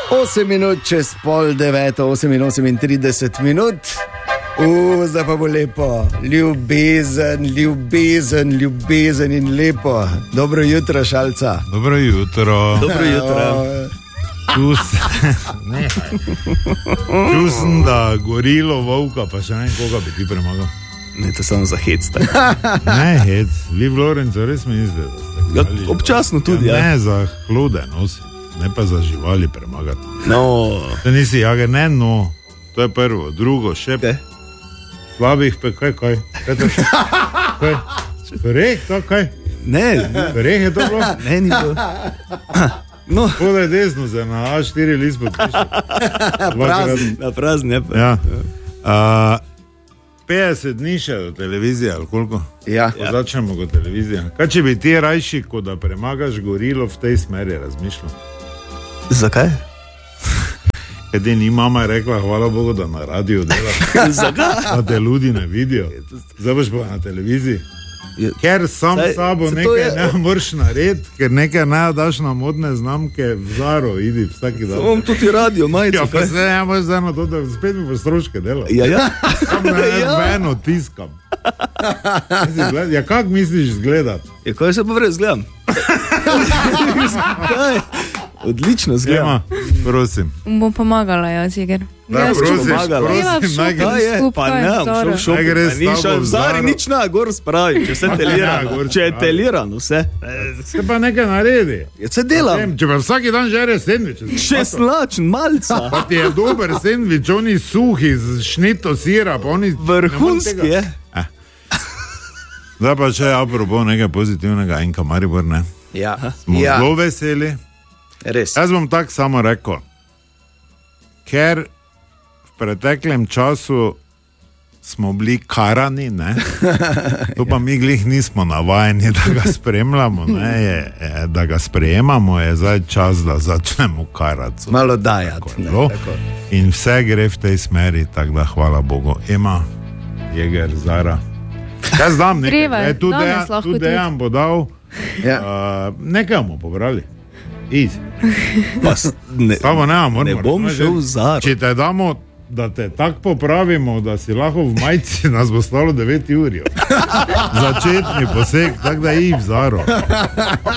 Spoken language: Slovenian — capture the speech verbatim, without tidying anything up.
osem minut čez pol deveto, osem in osemintrideset minut. U, zdaj pa bo lepo. Ljubezen, ljubezen, ljubezen in lepo. Dobro jutro, Šalca. Dobro jutro. Dobro jutro. Tu sem, da gorilo, volka, pa še ne koga bi ti premagal. Ne, to samo za hec. Ne, hec. Vi v Lorencu res mislite, da ste gledali. Ja, občasno tudi, ja. Ne, za hlode nosi, ne pa za živali premagati. No. To nisi jager, ne, no. To je prvo. Drugo, še Okay. slabih pe, kaj, kaj? Kaj to še? Kaj? Pereh, to kaj? Ne. Pereh je to bilo? Ne, ni bilo. No. Podaj desno se na A štiri list podpiše. Prazen. Na prazen je pa. Ja. Uh, petdeset dni še do televizije, ali koliko? Ja. Ja. Začnemo kot televizija. Kaj če bi ti rajši, kot da premagaš gorilo, v tej smeri razmišljal? Zakaj? Kajti ni mama rekla, hvala Bogu, da na radiju delaš. Zakaj? Da te ljudi ne vidijo. Zdaj boš pa na televiziji. Ker sam Saj, sabo nekaj je... ne moreš narediti, ker nekaj ne daš na modne znamke v Zaro, idi vsaki dan. Imam tudi radio, majico. Ja, pa se ne moš zdaj na to, da spet mi boš stroške delal. Ja, ja. Sam ne Ja. eno tiskam. Ja, kak misliš izgledati? Ja, kaj se pa vred zgledam? Kaj? Odlično zgledam. Ema, prosim. Bom pomagala, jaz, Jeger. Da, Jaz prosim, pomagala. prosim, naj gre. Kaj je? Pa Skupaj, ne, Zara. šel v šopu. Naj gre s Ni tabo šel v v Zari, Zaro. nič ne, gor spravi, če vse telirano. Ja, gor Če je spravi. telirano, vse. Se pa nekaj naredi. Ja, se delam. Potem, če pa vsaki dan žere sendvič. Še slačen, malca. Pa ti je dober sendvič, oni suhi, z šnito sira, pa oni... Vrhunski je. Zdaj pa če apropo nekaj pozitivnega, Enka Maribor, ne? Ja. Smo Ja. zelo veseli. Res. Jaz bom tako samo rekel, ker v preteklem času smo bili karani, ne? To pa mi glih nismo navajeni, da ga spremljamo, ne? Je, je, da ga sprejemamo, je zdaj čas, da začnemo karati. Malo dajati. Ne, Tako. tako. In vse gre v tej smeri, tako da hvala Bogu. Ema, Jeger, Zara. Jaz dam nekaj, Greva, e, tu danes Dejan- lahko tu tudi. Dejan bo dal, Ja. uh, nekaj bomo pobrali. Easy. Pa s- ne, Samo ne, moramo. ne bom šel v Zaro. Če te damo, da te tako popravimo, da si lahko v majici, nas bo stalo devet ur. Začetni poseg, tako da ih v Zaro.